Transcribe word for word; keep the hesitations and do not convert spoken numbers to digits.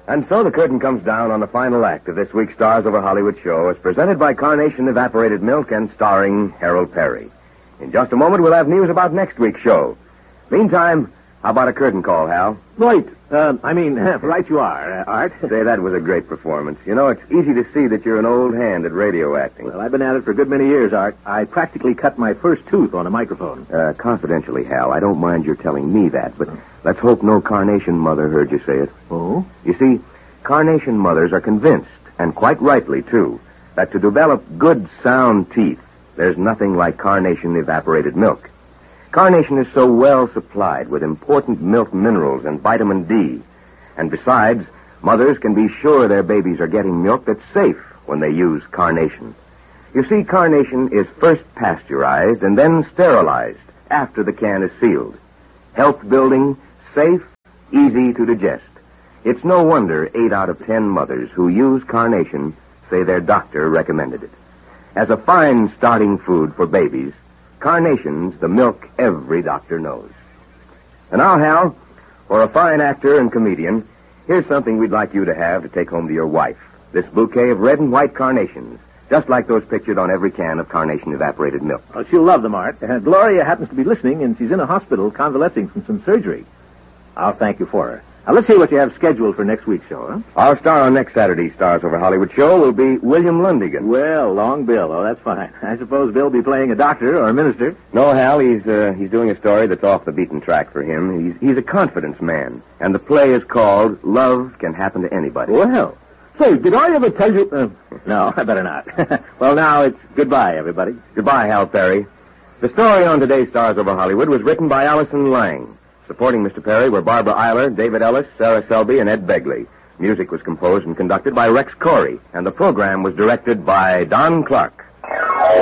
And so the curtain comes down on the final act of this week's Stars Over Hollywood show as presented by Carnation Evaporated Milk and starring Harold Perry. In just a moment, we'll have news about next week's show. Meantime, how about a curtain call, Hal? Right. Uh, I mean, right you are, uh, Art. Say, that was a great performance. You know, it's easy to see that you're an old hand at radio acting. Well, I've been at it for a good many years, Art. I practically cut my first tooth on a microphone. Uh, confidentially, Hal, I don't mind your telling me that, but let's hope no Carnation mother heard you say it. Oh? You see, Carnation mothers are convinced, and quite rightly, too, that to develop good, sound teeth, there's nothing like Carnation Evaporated Milk. Carnation is so well supplied with important milk minerals and vitamin D. And besides, mothers can be sure their babies are getting milk that's safe when they use Carnation. You see, Carnation is first pasteurized and then sterilized after the can is sealed. Health building, safe, easy to digest. It's no wonder eight out of ten mothers who use Carnation say their doctor recommended it. As a fine starting food for babies, Carnation's the milk every doctor knows. And now, Hal, for a fine actor and comedian, here's something we'd like you to have to take home to your wife. This bouquet of red and white carnations, just like those pictured on every can of Carnation Evaporated Milk. Oh, she'll love them, Art. Uh, Gloria happens to be listening, and she's in a hospital convalescing from some surgery. I'll thank you for her. Now, let's hear what you have scheduled for next week's show, huh? Our star on next Saturday's Stars Over Hollywood show will be William Lundigan. Well, long Bill. Oh, that's fine. I suppose Bill will be playing a doctor or a minister. No, Hal, he's uh, he's doing a story that's off the beaten track for him. He's he's a confidence man, and the play is called Love Can Happen to Anybody. Well, say, did I ever tell you... Uh, no, I better not. Well, now it's goodbye, everybody. Goodbye, Hal Perry. The story on today's Stars Over Hollywood was written by Allison Lang. Supporting Mister Perry were Barbara Eiler, David Ellis, Sarah Selby, and Ed Begley. Music was composed and conducted by Rex Corey, and the program was directed by Don Clark.